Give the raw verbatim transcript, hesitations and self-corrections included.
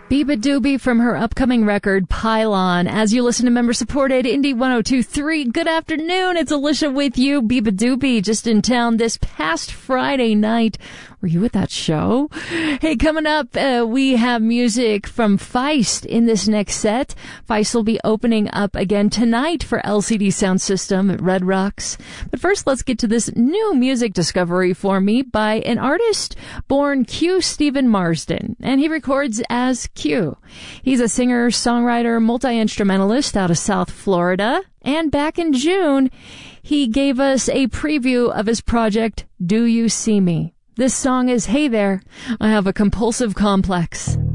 Biba Doobie from her upcoming record, Pylon. As you listen to member-supported Indie one oh two point three, good afternoon. It's Alicia with you. Biba Doobie just in town this past Friday night. Were you at that show? Hey, coming up, uh, we have music from Feist in this next set. Feist will be opening up again tonight for L C D Sound System at Red Rocks. But first, let's get to this new music discovery for me by an artist born Q Stephen Marsden, and he records as Q. He's a singer, songwriter, multi-instrumentalist out of South Florida, and back in June, he gave us a preview of his project, Do You See Me? This song is Hey There, I Have a Compulsive Complex.